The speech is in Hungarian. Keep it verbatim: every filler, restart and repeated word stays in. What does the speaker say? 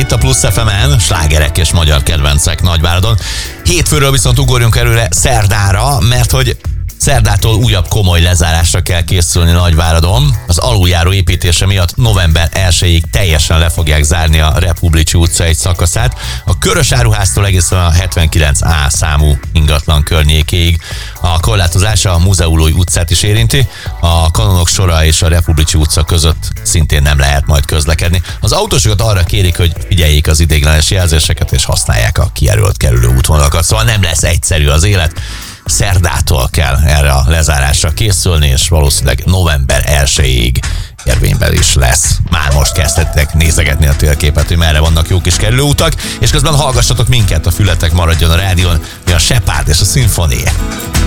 itt a Plusz ef emen, slágerek és magyar kedvencek Nagyváradon. Hétfőről viszont ugorjunk előre szerdára, mert hogy szerdától újabb komoly lezárásra kell készülni Nagyváradon. Az aluljáró építése miatt november elsejéig teljesen le fogják zárni a Republicsi utca egy szakaszát. A Körös áruháztól egészen a hetvenkilenc á számú ingatlan környékéig. A korlátozás a Múzeumlói utcát is érinti. A Kanonok sora és a Republicsi utca között szintén nem lehet majd közlekedni. Az autósokat arra kérik, hogy figyeljék az ideiglenes jelzéseket és használják a kijelölt kerülő útvonalakat. Szóval nem lesz egyszerű az élet. Szerdától kell erre a lezárásra készülni, és valószínűleg november elsejéig érvényben is lesz. Már most kezdhettek nézegetni a térképet, hogy merre vannak jó kis kerülőutak, és közben hallgassatok minket, a fületek maradjon a rádión, mi a Shepard és a Symphony.